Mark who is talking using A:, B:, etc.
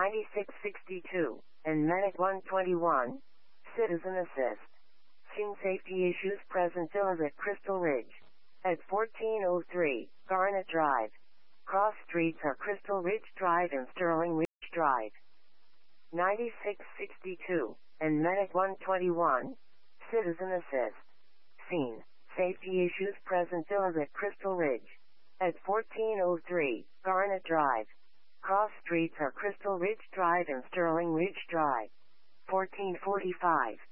A: 9662, and Medic 121. Citizen Assist. Seen safety issues present at Crystal Ridge. At 1403, Garnet Drive. Cross streets are Crystal Ridge Drive and Sterling Ridge Drive. 9662, and Medic 121. Citizen Assist. Seen safety issues present at Crystal Ridge. At 1403, Garnet Drive. Cross streets are Crystal Ridge Drive and Sterling Ridge Drive. 1445,